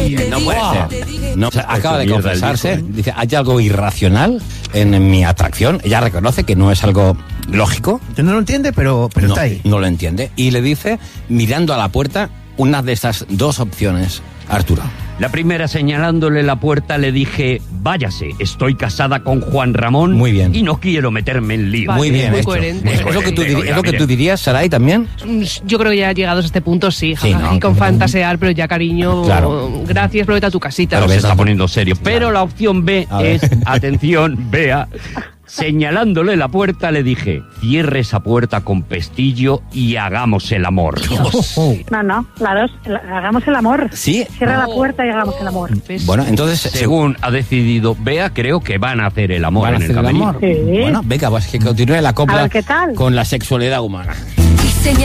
No puede ser. No, o sea, acaba de confesarse. Dice, hay algo irracional en mi atracción. Ella reconoce que no es algo lógico. Usted no lo entiende, pero No, está ahí. no lo entiende. Y le dice, mirando a la puerta, una de esas dos opciones, Arturo. La primera, señalándole la puerta, le dije, váyase, estoy casada con Juan Ramón. Muy bien. Y no quiero meterme en lío. Muy bien muy hecho. coherente. ¿Es lo que tú, Oiga, es lo que mire. tú dirías, Saray, también? Yo creo que ya llegados a este punto, sí. Sí, jajaja, ¿no? y con fantasear, pero ya, cariño, Claro. gracias, pero vete a tu casita. Pero ves, se está tampoco- poniendo serio. Pero la opción B A ver. es, atención, vea, señalándole la puerta le dije, cierre esa puerta con pestillo y hagamos el amor. No, la dos, hagamos el amor. Sí. Cierra la puerta y hagamos el amor. Bueno, entonces, Según ha decidido Bea, creo que van a hacer el amor ¿van a en hacer el el camerino. amor? Sí. Bueno, venga, pues que continúe la A copla ver, ¿qué tal? con la sexualidad humana.